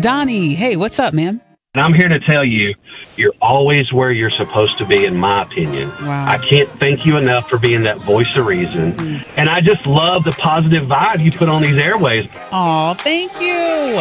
Donnie, hey, what's up, man? And I'm here to tell you, you're always where you're supposed to be, in my opinion. Wow. I can't thank you enough for being that voice of reason. And I just love the positive vibe you put on these airways. Aw, thank you.